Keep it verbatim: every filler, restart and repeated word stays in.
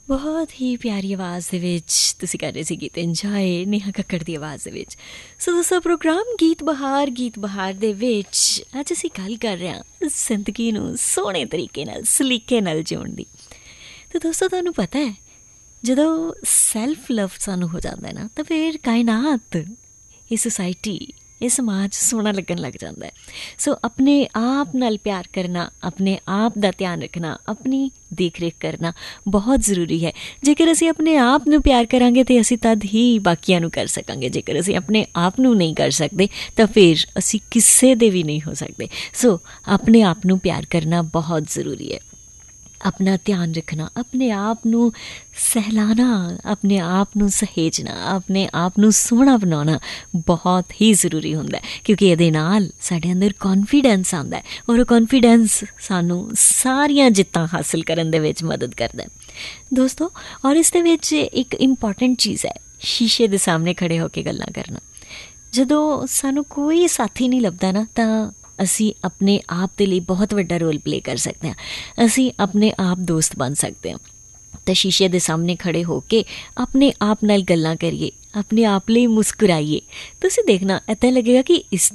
ਬਹੁਤ ਹੀ ਪਿਆਰੀ ਆਵਾਜ਼ ਦੇ ਵਿੱਚ ਤੁਸੀਂ ਕਰ ਰਹੇ ਸੀ ਗੀਤ ਇੰਜੋਏ ਨੇਹਾ ਕੱਕੜ ਦੀ ਆਵਾਜ਼ ਦੇ ਵਿੱਚ। ਸੋ ਦੋਸਤੋ, ਪ੍ਰੋਗਰਾਮ ਗੀਤ ਬਹਾਰ ਗੀਤ ਬਹਾਰ ਦੇ ਵਿੱਚ ਅੱਜ ਅਸੀਂ ਗੱਲ ਕਰ ਰਹੇ ਹਾਂ ਜ਼ਿੰਦਗੀ ਨੂੰ ਸੋਹਣੇ ਤਰੀਕੇ ਨਾਲ ਸਲੀਕੇ ਨਾਲ ਜਿਉਣ ਦੀ। ਅਤੇ ਦੋਸਤੋ, ਤੁਹਾਨੂੰ ਪਤਾ ਹੈ ਜਦੋਂ ਸੈਲਫ ਲਵ ਸਾਨੂੰ ਹੋ ਜਾਂਦਾ ਨਾ ਤਾਂ ਫਿਰ ਕਾਇਨਾਤ, ਇਹ ਸੁਸਾਇਟੀ, ਇਹ ਸਮਾਜ ਸੋਹਣਾ ਲੱਗਣ ਲੱਗ ਜਾਂਦਾ ਹੈ। ਸੋ ਆਪਣੇ ਆਪ ਨਾਲ ਪਿਆਰ ਕਰਨਾ, ਆਪਣੇ ਆਪ ਦਾ ਧਿਆਨ ਰੱਖਣਾ, ਆਪਣੀ ਦੇਖ ਰੇਖ ਕਰਨਾ ਬਹੁਤ ਜ਼ਰੂਰੀ ਹੈ। ਜੇਕਰ ਅਸੀਂ ਆਪਣੇ ਆਪ ਨੂੰ ਪਿਆਰ ਕਰਾਂਗੇ ਤਾਂ ਅਸੀਂ ਤਦ ਹੀ ਬਾਕੀਆਂ ਨੂੰ ਕਰ ਸਕਾਂਗੇ। ਜੇਕਰ ਅਸੀਂ ਆਪਣੇ ਆਪ ਨੂੰ ਨਹੀਂ ਕਰ ਸਕਦੇ ਤਾਂ ਫਿਰ ਅਸੀਂ ਕਿਸੇ ਦੇ ਵੀ ਨਹੀਂ ਹੋ ਸਕਦੇ। ਸੋ ਆਪਣੇ ਆਪ ਨੂੰ ਪਿਆਰ ਕਰਨਾ ਬਹੁਤ ਜ਼ਰੂਰੀ ਹੈ। ਆਪਣਾ ਧਿਆਨ ਰੱਖਣਾ, ਆਪਣੇ ਆਪ ਨੂੰ ਸਹਿਲਾਣਾ, ਆਪਣੇ ਆਪ ਨੂੰ ਸਹੇਜਣਾ, ਆਪਣੇ ਆਪ ਨੂੰ ਸੋਹਣਾ ਬਣਾਉਣਾ ਬਹੁਤ ਹੀ ਜ਼ਰੂਰੀ ਹੁੰਦਾ, ਕਿਉਂਕਿ ਇਹਦੇ ਨਾਲ ਸਾਡੇ ਅੰਦਰ ਕੌਨਫੀਡੈਂਸ ਆਉਂਦਾ ਹੈ ਔਰ ਉਹ ਕੌਨਫੀਡੈਂਸ ਸਾਨੂੰ ਸਾਰੀਆਂ ਜਿੱਤਾਂ ਹਾਸਿਲ ਕਰਨ ਦੇ ਵਿੱਚ ਮਦਦ ਕਰਦਾ ਦੋਸਤੋ। ਔਰ ਇਸ ਦੇ ਵਿੱਚ ਇੱਕ ਇੰਪੋਰਟੈਂਟ ਚੀਜ਼ ਹੈ, ਸ਼ੀਸ਼ੇ ਦੇ ਸਾਹਮਣੇ ਖੜ੍ਹੇ ਹੋ ਕੇ ਗੱਲਾਂ ਕਰਨਾ। ਜਦੋਂ ਸਾਨੂੰ ਕੋਈ ਸਾਥੀ ਨਹੀਂ ਲੱਭਦਾ ਨਾ ਤਾਂ ਅਸੀਂ ਆਪਣੇ ਆਪ ਦੇ ਲਈ ਬਹੁਤ ਵੱਡਾ ਰੋਲ ਪਲੇ ਕਰ ਸਕਦੇ ਹਾਂ। ਅਸੀਂ ਆਪਣੇ ਆਪ ਦੋਸਤ ਬਣ ਸਕਦੇ ਹਾਂ। ਤਾਂ ਸ਼ੀਸ਼ੇ ਦੇ ਸਾਹਮਣੇ ਖੜ੍ਹੇ ਹੋ ਕੇ ਆਪਣੇ ਆਪ ਨਾਲ ਗੱਲਾਂ ਕਰੀਏ, ਆਪਣੇ ਆਪ ਲਈ ਮੁਸਕਰਾਈਏ। ਤੁਸੀਂ ਦੇਖਣਾ ਇੱਦਾਂ ਲੱਗੇਗਾ ਕਿ ਇਸ